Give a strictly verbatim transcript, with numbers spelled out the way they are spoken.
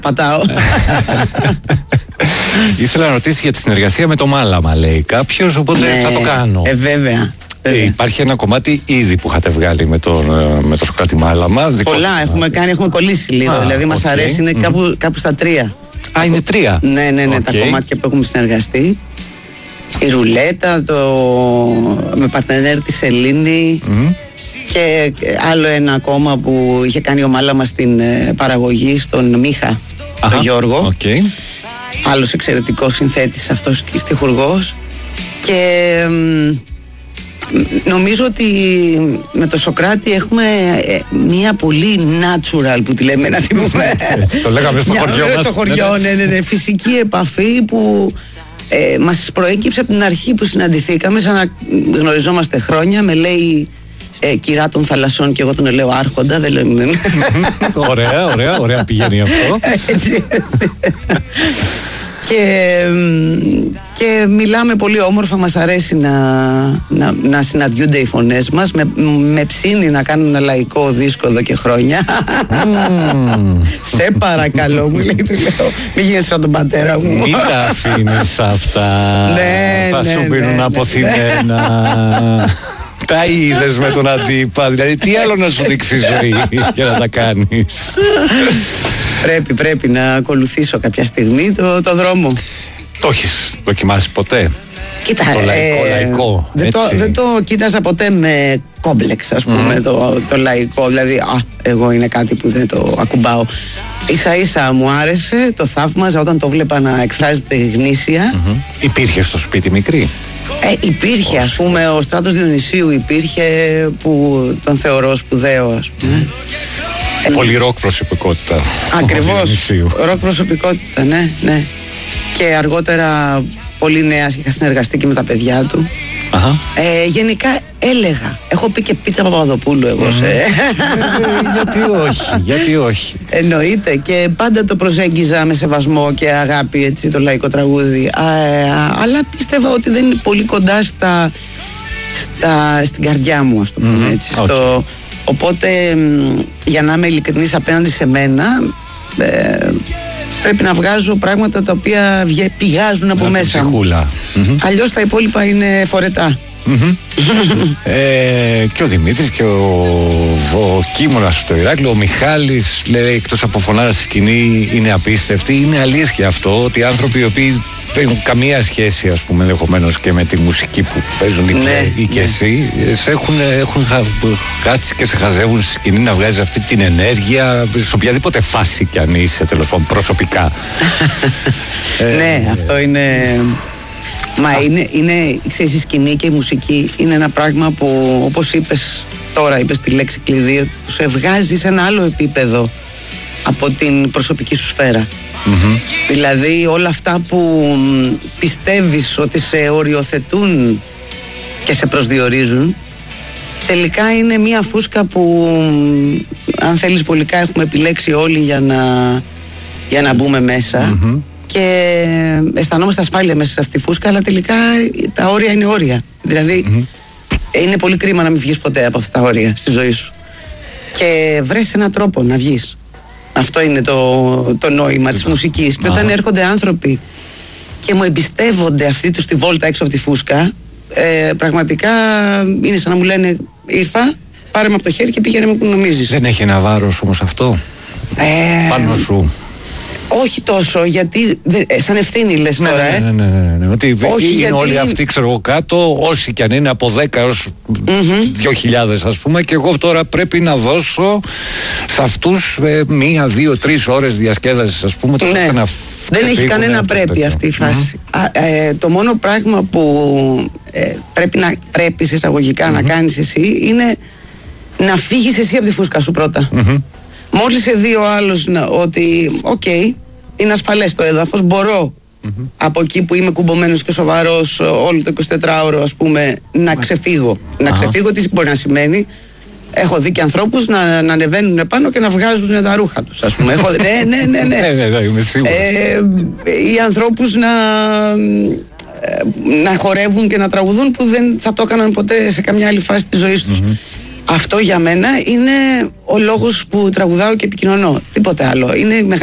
πατάω. Ήθελα να ρωτήσει για τη συνεργασία με το Μάλαμα, λέει κάποιος, οπότε Ναι, θα το κάνω. Ε, βέβαια. Ε, υπάρχει ένα κομμάτι ήδη που είχατε βγάλει με το, με το Σοκράτη Μάλαμα. Πολλά έχουμε κάνει, έχουμε κολλήσει λίγο. Α, δηλαδή μας okay. αρέσει, είναι Mm-hmm. κάπου, κάπου στα τρία. Α, είναι τρία. Ναι, ναι, ναι, Okay. τα κομμάτια που έχουμε συνεργαστεί. Η Ρουλέτα, το... με παρτενέρ τη Σελήνη. Mm-hmm. Και άλλο ένα ακόμα που είχε κάνει ο Μάλαμα στην ε, παραγωγή, στον Μίχα, Αχα, τον Γιώργο. Okay. Άλλος εξαιρετικός συνθέτης αυτός και στιχουργός. Και ε, νομίζω ότι με το Σοκράτη έχουμε ε, μία πολύ natural, που τη λέμε, να τη πούμε. Το λέγαμε στο χωριό μας. Στο χωριό, ναι, ναι, ναι, φυσική επαφή που ε, μας προέκυψε από την αρχή που συναντηθήκαμε, σαν να γνωριζόμαστε χρόνια. Με λέει ε, κυρά των θαλασσών και εγώ τον λέω άρχοντα. Δεν λέμε. Ωραία, ωραία, ωραία πηγαίνει αυτό. Έτσι, έτσι. Και, και μιλάμε πολύ όμορφα, μας αρέσει να, να, να συναντιούνται οι φωνές μας. Με, με ψήνει να κάνω ένα λαϊκό δίσκο εδώ και χρόνια. Mm. Σε παρακαλώ, μου λέει, του λέω, μην γίνεις σαν τον πατέρα μου. Μην τα αφήνεις αυτά. Ναι, θα ναι, σου πίνουν ναι, αποθυμένα. Τα είδες με τον αντίπα, δηλαδή τι άλλο να σου δείξει η ζωή για να τα κάνεις. Πρέπει, πρέπει να ακολουθήσω κάποια στιγμή το, το δρόμο. Το έχεις δοκιμάσει ποτέ? Κοίτα, το λαϊκό, ε, λαϊκό δεν, το, δεν το κοίταζα ποτέ με κόμπλεξ, ας πούμε, mm. το, το λαϊκό. Δηλαδή, α, εγώ είναι κάτι που δεν το ακουμπάω. Ίσα ίσα μου άρεσε, το θαύμαζα όταν το βλέπα να εκφράζεται γνήσια. Mm-hmm. Υπήρχε στο σπίτι μικρή? Ε, υπήρχε, ας πούμε, ο Στράτος Διονυσίου υπήρχε, που τον θεωρώ σπουδαίο, ας πούμε. Πολύ ροκ προσωπικότητα. Ακριβώς, ροκ προσωπικότητα, ναι, ναι. Και αργότερα πολύ νέας είχα συνεργαστεί και με τα παιδιά του. Αχα. Ε, γενικά έλεγα, έχω πει και πίτσα Παπαδοπούλου εγώ mm. σε... Γιατί όχι, γιατί όχι. Εννοείται, και πάντα το προσέγγιζα με σεβασμό και αγάπη, έτσι, το λαϊκό τραγούδι. Α, ε, αλλά πίστευα ότι δεν είναι πολύ κοντά στα, στα, στην καρδιά μου, ας το πούμε mm-hmm. έτσι. Okay. Στο, οπότε, για να είμαι ειλικρινής απέναντι σε μένα, ε, πρέπει να βγάζω πράγματα τα οποία πηγάζουν από να μέσα μου. Mm-hmm. Αλλιώς τα υπόλοιπα είναι φορετά. Mm-hmm. ε, και ο Δημήτρης και ο, ο Κίμωνας από το Ηράκλειο, ο Μιχάλης, λέει, εκτός από φωνάρα στη σκηνή, είναι απίστευτη. Είναι αλήθεια αυτό, ότι οι άνθρωποι οι οποίοι δεν έχουν καμία σχέση, ας πούμε, ενδεχομένως και με τη μουσική που παίζουν ή, ναι, ή και ναι. εσύ, σε έχουν, έχουν κάτσει και σε χαζεύουν στη σκηνή να βγάζεις αυτή την ενέργεια σε οποιαδήποτε φάση κι αν είσαι, τέλος πάντων, προσωπικά. ε, ναι, αυτό είναι... Μα Α. είναι, είναι, ξέρεις, η σκηνή και η μουσική είναι ένα πράγμα που, όπως είπες τώρα, είπες τη λέξη κλειδί, που σε βγάζει σε ένα άλλο επίπεδο από την προσωπική σου σφαίρα. Mm-hmm. Δηλαδή όλα αυτά που πιστεύεις ότι σε οριοθετούν και σε προσδιορίζουν, τελικά είναι μια φούσκα που, αν θέλεις πολικά, έχουμε επιλέξει όλοι για να, για να μπούμε μέσα. Mm-hmm. Και αισθανόμαστε ασφάλεια μέσα σε αυτή τη φούσκα, αλλά τελικά τα όρια είναι όρια. Δηλαδή, mm-hmm. είναι πολύ κρίμα να μην βγεις ποτέ από αυτά τα όρια στη ζωή σου. Και βρες έναν τρόπο να βγεις. Αυτό είναι το, το νόημα της μουσικής. Και όταν έρχονται άνθρωποι και μου εμπιστεύονται αυτή τους τη βόλτα έξω από τη φούσκα, ε, πραγματικά είναι σαν να μου λένε, ήρθα, πάρε με από το χέρι και πήγαινε με που νομίζεις. Δεν έχει ένα βάρος όμως αυτό ε, πάνω σου? Όχι τόσο, γιατί σαν ευθύνη λες ναι, τώρα, ναι, ε. ναι, ναι, ναι, ναι. Ότι όχι, είναι γιατί... όλοι αυτοί, ξέρω εγώ, κάτω, όσοι κι αν είναι από δέκα έως mm-hmm. δύο χιλιάδες, ας πούμε, και εγώ τώρα πρέπει να δώσω σε αυτούς ε, μία, δύο, τρεις ώρες διασκέδασης, ας πούμε. Ναι. Να δεν έχει κανένα πρέπει αυτή η φάση. Mm-hmm. Α, ε, το μόνο πράγμα που ε, πρέπει να πρέπει εισαγωγικά mm-hmm. να κάνεις εσύ είναι να φύγεις εσύ από τη φούσκα σου πρώτα. Mm-hmm. Μόλις σε δει ο άλλος ότι, οκ, okay, είναι ασφαλές το έδαφος, μπορώ mm-hmm. από εκεί που είμαι κουμπωμένος και σοβαρός όλο το εικοσιτετράωρο, ας πούμε, να ξεφύγω. Να uh-huh. ξεφύγω, τι μπορεί να σημαίνει? Έχω δει και ανθρώπους να, να ανεβαίνουν πάνω και να βγάζουν τα ρούχα τους, ας πούμε. Έχω, ναι, ναι, ναι, ναι. ναι, ναι, είμαι σίγουρος. Ε, ή ανθρώπους να, να χορεύουν και να τραγουδούν που δεν θα το έκαναν ποτέ σε καμιά άλλη φάση της ζωής τους. Mm-hmm. Αυτό για μένα είναι ο λόγος που τραγουδάω και επικοινωνώ. Τίποτε άλλο. Είναι